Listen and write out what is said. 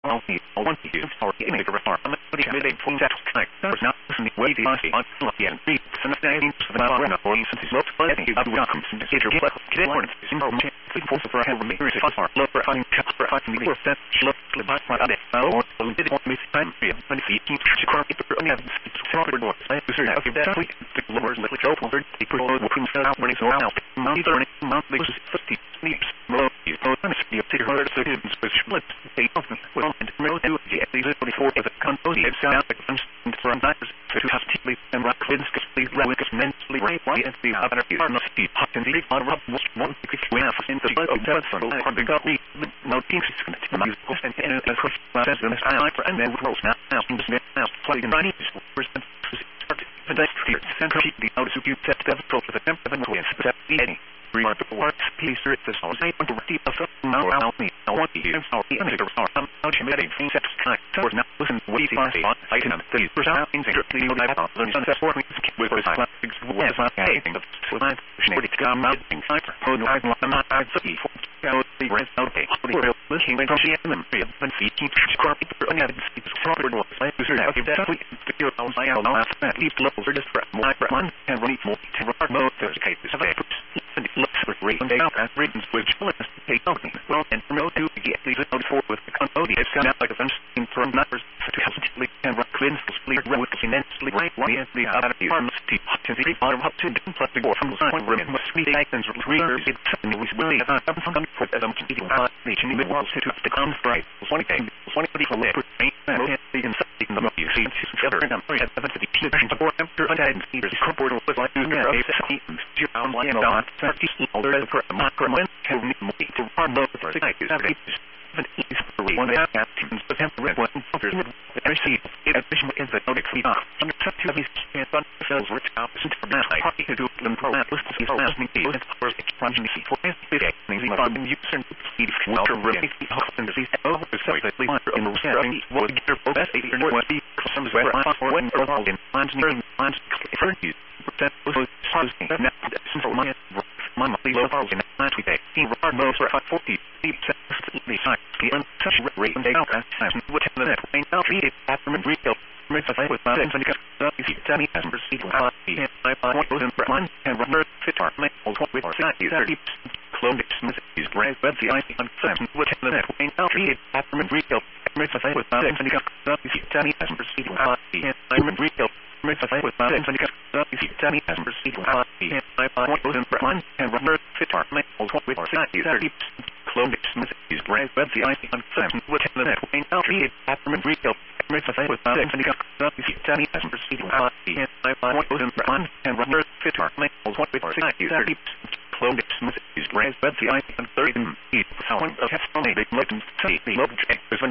I want you for the image of a farm. But he made a full set of kind. There's not listening way the icy on lucky and beat. And the name of the Marina for instance is not letting you welcome to the future. Get one in Rome. Please force for a hand me. Here is a far. Look for hunting cuts for hunting the worst that she looked to my other. Or did it want me time for you. When he seems to cry for any of the proper doors. I was certain of that we the lowers little joke over the pro working out when it's all out. Mount learning mount this is 50 sneaks. You know, honestly, you take her students which split they often will and no do the 44 of the company and sound like from nights to hostility and rock Linsky relics mentally right and the other partners the hot and the bottom up was one because we have in the of telephone or the got me no teams and a question says the style and then we now now playing in 90s percent and that's the notice you set the control for the temp of the remarkable works, please search this house. I want to receive a now around me. I want to hear our image of our automatic things at time. So now listen, what is I can please present in strictly what I thought. The sunset for me with the classics was not anything of slight. She would come out in cipher. Oh, no, I'm not. I see. The rest of the world looking at the enemy and seeking to copy for another proper was. I was out of that. Your own I know that these levels are just for my one and read more to run more to cases of efforts. Looks for reasons they out as reasons which will take company. Well, and promote to get these notes for with the company. It's come out like a fence in from numbers to hesitate and rock cleanse the sleep with immensely right one and the other pharmacy to the bottom up to the plus the from the sign room must be actions of readers. It's something we will have some for them to eating hot reaching mid walls to the come straight. 20 thing, 20 for labor, and the insect in the you see together and I'm at 70 to 4 after a time. There's a corporate with like you know, it's your own line on older for a macroman can be to run those for the night is for one of the actions but temporary one others receive in addition is the notice we are under such of these and cells rich opposite from that party to do them pro that list is listening to it for expansion for big things from user speed well to really and disease over so that we want in the sharing what get both as a what be customs where I for when or all in engineering plans for you that was something that for my monthly low hours in the last week. He run most for 40. The site, the such rate and they don't ask what the net way now treated after retail. With my and you tell me as proceed with I want those in one and rubber fit our make all with our 30 clone is brand but the ice on seven what the net way now treated after retail. With my and you tell me as proceed with I retail. With my and you tell me as proceed with I want those in one and rubber fit our make all with our 30 clone is brand but the ice on seven what the net way now treated after retail. With my and you tell me as proceed with I want those in one and rubber fit our make all with our 30 clone is brand but the ice on 30 how one of the big legends say the love